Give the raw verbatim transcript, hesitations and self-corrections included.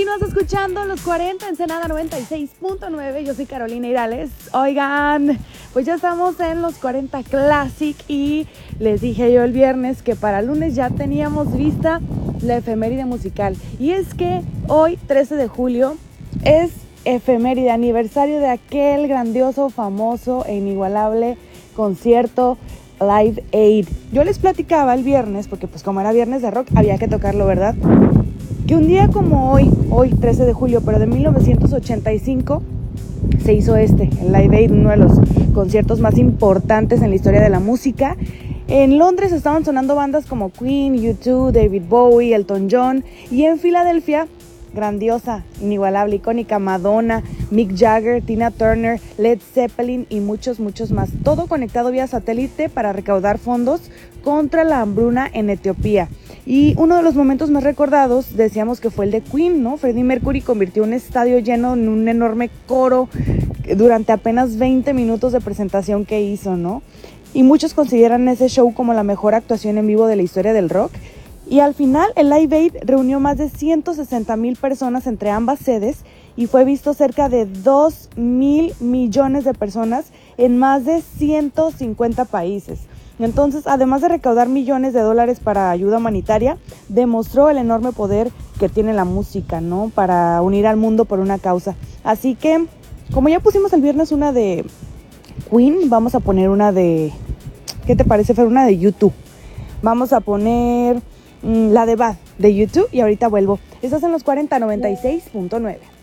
Continúas escuchando Los cuarenta, Ensenada noventa y seis punto nueve. Yo soy Carolina Irales. Oigan, pues ya estamos en Los cuarenta Classic y les dije yo el viernes que para el lunes ya teníamos vista la efeméride musical. Y es que hoy, trece de julio, es efeméride, aniversario de aquel grandioso, famoso e inigualable concierto Live Aid. Yo les platicaba el viernes, porque pues como era viernes de rock, había que tocarlo, ¿verdad? Que un día como hoy, hoy trece de julio, pero de mil novecientos ochenta y cinco, se hizo este, el Live Aid, uno de los conciertos más importantes en la historia de la música. En Londres estaban sonando bandas como Queen, U dos, David Bowie, Elton John, y en Filadelfia, grandiosa, inigualable, icónica, Madonna, Mick Jagger, Tina Turner, Led Zeppelin y muchos, muchos más. Todo conectado vía satélite para recaudar fondos contra la hambruna en Etiopía. Y uno de los momentos más recordados, decíamos que fue el de Queen, ¿no? Freddie Mercury convirtió un estadio lleno en un enorme coro durante apenas veinte minutos de presentación que hizo, ¿no? Y muchos consideran ese show como la mejor actuación en vivo de la historia del rock. Y al final, el Live Aid reunió más de ciento sesenta mil personas entre ambas sedes y fue visto cerca de dos mil millones de personas en más de ciento cincuenta países. Entonces, además de recaudar millones de dólares para ayuda humanitaria, demostró el enorme poder que tiene la música, ¿no? Para unir al mundo por una causa. Así que, como ya pusimos el viernes una de Queen, vamos a poner una de... ¿Qué te parece, Fer? Una de U dos. Vamos a poner mmm, la de Bad de U dos y ahorita vuelvo. Estás en Los cuarenta, noventa y seis punto nueve.